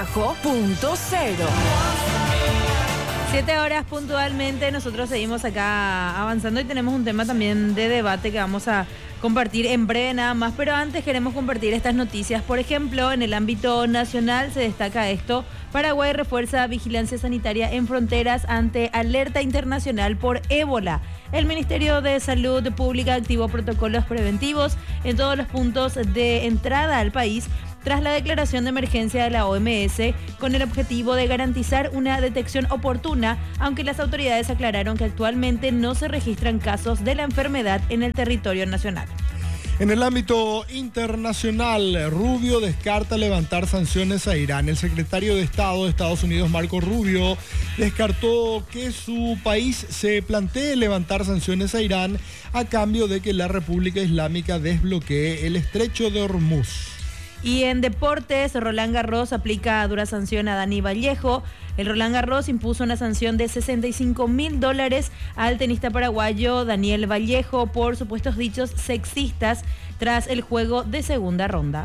7 horas puntualmente, nosotros seguimos acá avanzando y tenemos un tema también de debate que vamos a compartir en breve nada más, pero antes queremos compartir estas noticias. Por ejemplo, en el ámbito nacional se destaca esto: Paraguay refuerza vigilancia sanitaria en fronteras ante alerta internacional por ébola. El Ministerio de Salud Pública activó protocolos preventivos en todos los puntos de entrada al país tras la declaración de emergencia de la OMS, con el objetivo de garantizar una detección oportuna, aunque las autoridades aclararon que actualmente no se registran casos de la enfermedad en el territorio nacional. En el ámbito internacional, Rubio descarta levantar sanciones a Irán. El secretario de Estado de Estados Unidos, Marco Rubio, descartó que su país se plantee levantar sanciones a Irán a cambio de que la República Islámica desbloquee el estrecho de Hormuz. Y en deportes, Roland Garros aplica dura sanción a Dani Vallejo. El Roland Garros impuso una sanción de $65.000 al tenista paraguayo Daniel Vallejo por supuestos dichos sexistas tras el juego de segunda ronda.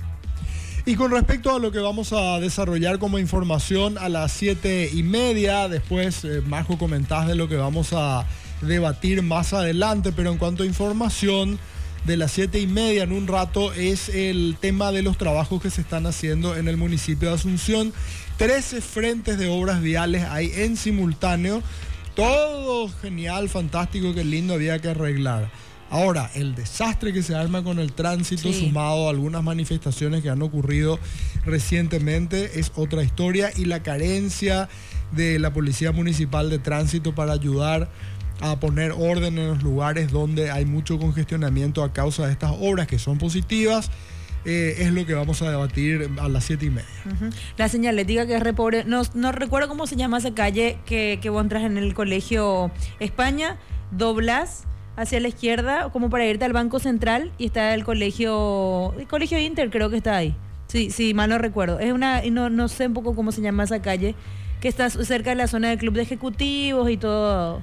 Y con respecto a lo que vamos a desarrollar como información a las 7:30, después Majo comentás de lo que vamos a debatir más adelante, pero en cuanto a información de las 7:30 en un rato es el tema de los trabajos que se están haciendo en el municipio de Asunción. 13 frentes de obras viales hay en simultáneo. Todo genial, fantástico, qué lindo, había que arreglar. Ahora, el desastre que se arma con el tránsito, sumado a algunas manifestaciones que han ocurrido recientemente, es otra historia. Y la carencia de la Policía Municipal de Tránsito para ayudar a poner orden en los lugares donde hay mucho congestionamiento a causa de estas obras que son positivas, es lo que vamos a debatir a las 7:30. La señalética que es re pobre, no recuerdo cómo se llama esa calle que vos entras en el colegio España, doblas hacia la izquierda como para irte al Banco Central y está el colegio Inter, creo que está ahí. Sí, mal no recuerdo. Es no sé un poco cómo se llama esa calle, que está cerca de la zona del club de ejecutivos y todo.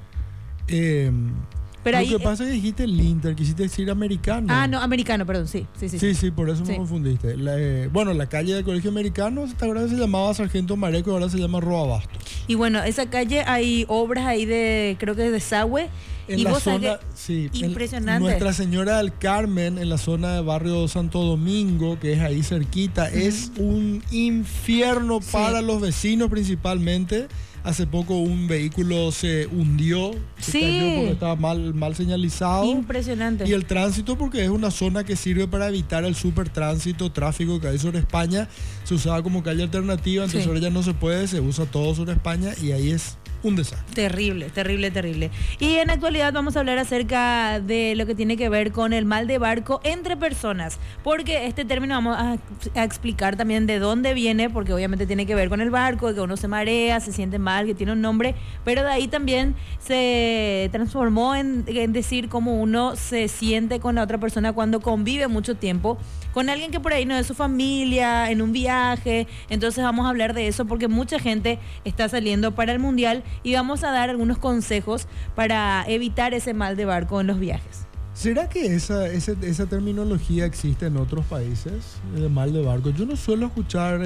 Pero lo que pasa es que dijiste el Inter, quisiste decir americano. No, americano, perdón, sí, por eso me confundiste. La calle del colegio americano, ¿te acuerdas que se llamaba Sargento Mareco y ahora se llama Roa Bastos? Y bueno, esa calle hay obras ahí creo que es de desagüe. En la zona, impresionante. Nuestra Señora del Carmen, en la zona de barrio Santo Domingo, que es ahí cerquita, es un infierno para los vecinos principalmente. Hace poco un vehículo se hundió, se cayó porque estaba mal señalizado. Impresionante. Y el tránsito, porque es una zona que sirve para evitar el supertránsito, tráfico que hay sobre España. Se usaba como calle alternativa, entonces ahora ya no se puede, se usa todo sobre España y ahí es un desastre. Terrible. Y en actualidad vamos a hablar acerca de lo que tiene que ver con el mal de barco entre personas, porque este término vamos a explicar también de dónde viene, porque obviamente tiene que ver con el barco, que uno se marea, se siente mal, que tiene un nombre, pero de ahí también se transformó en decir cómo uno se siente con la otra persona cuando convive mucho tiempo con alguien que por ahí no es su familia, en un viaje. Entonces vamos a hablar de eso porque mucha gente está saliendo para el Mundial y vamos a dar algunos consejos para evitar ese mal de barco en los viajes. ¿Será que esa terminología existe en otros países, de mal de barco? Yo no suelo escuchar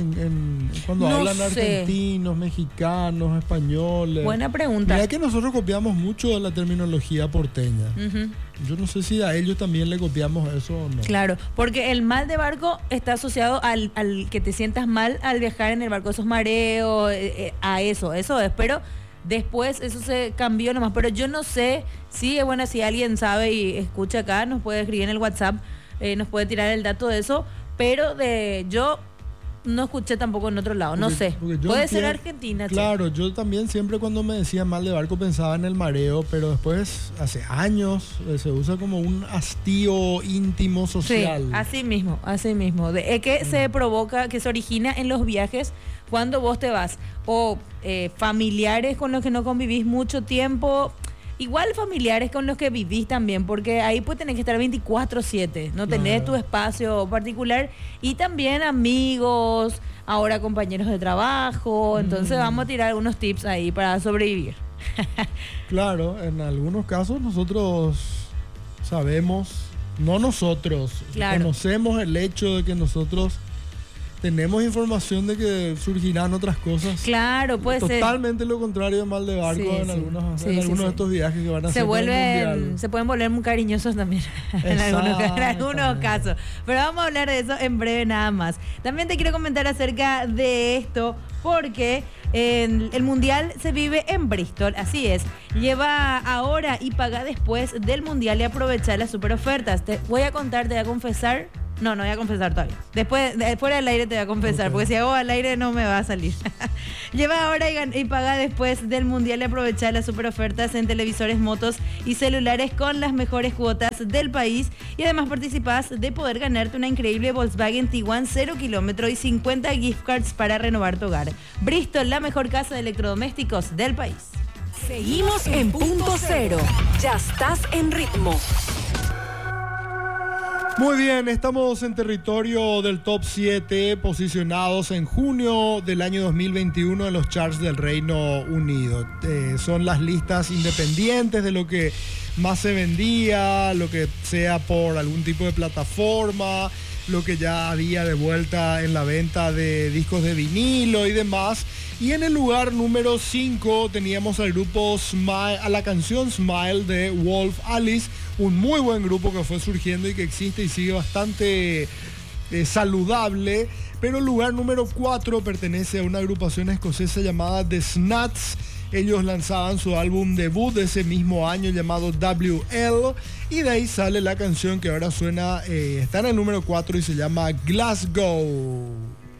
cuando hablan argentinos, mexicanos, españoles. Buena pregunta. Mira que nosotros copiamos mucho de la terminología porteña. Yo no sé si a ellos también le copiamos eso o no. Claro, porque el mal de barco está asociado al que te sientas mal al viajar en el barco, esos mareos, a eso es, pero después eso se cambió nomás, pero yo no sé si alguien sabe y escucha acá, nos puede escribir en el WhatsApp, nos puede tirar el dato de eso, pero yo no escuché tampoco en otro lado, no sé. Puede ser Argentina. Claro, yo también siempre cuando me decían mal de barco pensaba en el mareo, pero después, hace años, se usa como un hastío íntimo social. Sí, así mismo. Que se provoca, que se origina en los viajes cuando vos te vas, o familiares con los que no convivís mucho tiempo, igual familiares con los que vivís también, porque ahí pues tenés que estar 24/7, no tenés tu espacio particular, y también amigos, ahora compañeros de trabajo, entonces vamos a tirar algunos tips ahí para sobrevivir. Claro, en algunos casos nosotros sabemos, conocemos el hecho de que nosotros tenemos información de que surgirán otras cosas. Claro, puede ser. Totalmente lo contrario de mal de barco en algunos de estos viajes que van a hacer. Se pueden volver muy cariñosos también en algunos casos. Pero vamos a hablar de eso en breve nada más. También te quiero comentar acerca de esto porque el Mundial se vive en Bristol, así es. Lleva ahora y paga después del Mundial y aprovecha las super ofertas. Te voy a contar, te voy a confesar. No voy a confesar todavía. Después, fuera del aire te voy a confesar, porque si hago al aire no me va a salir. Lleva ahora y paga después del Mundial y aprovecha las super ofertas en televisores, motos y celulares con las mejores cuotas del país. Y además participás de poder ganarte una increíble Volkswagen Tiguan 0 kilómetro y 50 gift cards para renovar tu hogar. Bristol, la mejor casa de electrodomésticos del país. Seguimos en Punto Cero. Ya estás en ritmo. Muy bien, estamos en territorio del top 7, posicionados en junio del año 2021 en los charts del Reino Unido. Son las listas independientes de lo que más se vendía, lo que sea por algún tipo de plataforma, lo que ya había de vuelta en la venta de discos de vinilo y demás. Y en el lugar número 5 teníamos al grupo Smile, a la canción Smile de Wolf Alice, un muy buen grupo que fue surgiendo y que existe y sigue bastante saludable. Pero el lugar número 4 pertenece a una agrupación escocesa llamada The Snats. Ellos lanzaban su álbum debut de ese mismo año llamado WL, y de ahí sale la canción que ahora suena, está en el número 4 y se llama Glasgow.